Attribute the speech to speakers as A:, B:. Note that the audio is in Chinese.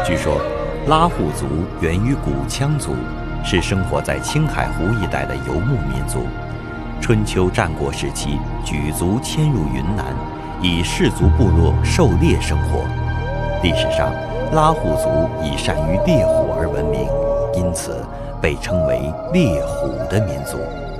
A: 据说，拉祜族源于古羌族，是生活在青海湖一带的游牧民族。春秋战国时期，举族迁入云南，以氏族部落狩猎生活。历史上，拉祜族以善于猎虎而闻名，因此被称为猎虎的民族。